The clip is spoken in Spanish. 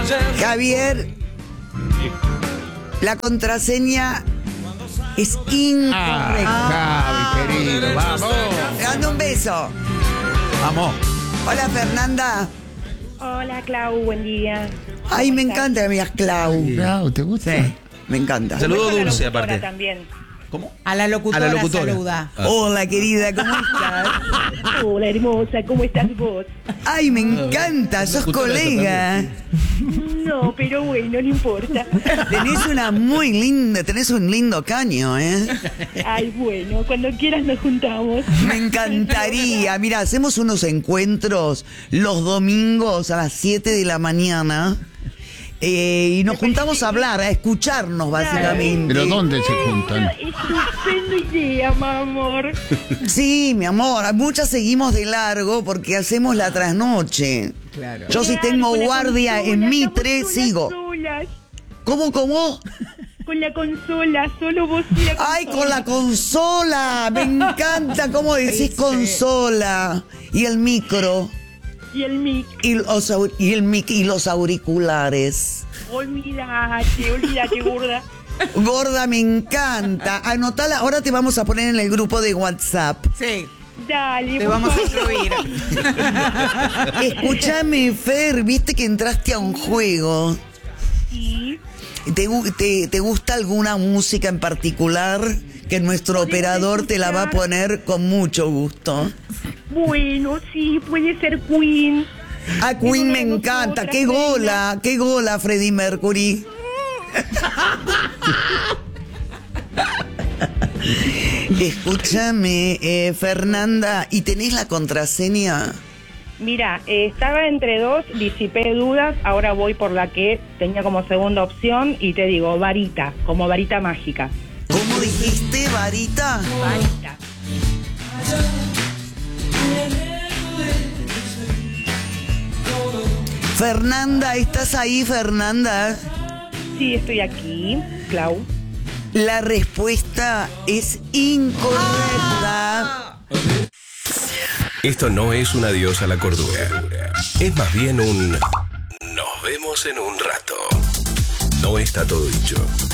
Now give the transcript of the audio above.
Javier, la contraseña es incorrecta. Javi, querido, vamos. Te mando un beso. Vamos. Hola, Fernanda. Hola, Clau, buen día. Ay, me encanta que me digas Clau. Clau, ¿te gusta? Sí, me encanta. Saludo Soy la dulce, locutora aparte. También. ¿Cómo? A la locutora, locutora. saluda. Hola, querida, ¿cómo estás? Hola, hermosa, ¿cómo estás vos? Ay, me encanta, sos colega. No, pero bueno, no importa. Tenés un lindo caño, ¿eh? Ay, bueno, cuando quieras nos juntamos. Me encantaría. Mira, hacemos unos encuentros los domingos a las 7 de la mañana. Y nos juntamos a hablar, a escucharnos básicamente. ¿Pero dónde se juntan? Estupenda idea, mi amor. Sí, mi amor, muchas seguimos de largo porque hacemos la trasnoche. Claro. Yo si tengo guardia en Mitre, sigo. Solas. ¿Cómo? Con la consola, solo vos y la consola. ¡Ay, con la consola! Me encanta cómo decís consola. Y el micro. Y el mic. Y el mic y los auriculares. Olvídate, gorda. Gorda, me encanta. Anotala, ahora te vamos a poner en el grupo de WhatsApp. Sí, Dale, te por vamos a favor. incluir. Escúchame, Fer, viste que entraste a un juego. Sí. ¿Te gusta alguna música en particular? Que nuestro operador te la va a poner con mucho gusto. Bueno, sí, puede ser Queen. A Queen me encanta. ¡Qué gola, Freddie Mercury! Escúchame, Fernanda, ¿y tenés la contraseña? Mira, estaba entre dos, disipé dudas, ahora voy por la que tenía como segunda opción y te digo, varita, como varita mágica. ¿Cómo dijiste, varita? Varita. Fernanda, ¿estás ahí, Fernanda? Sí, estoy aquí, Clau. La respuesta es incorrecta. Esto no es un adiós a la cordura. Es más bien un nos vemos en un rato. No está todo dicho.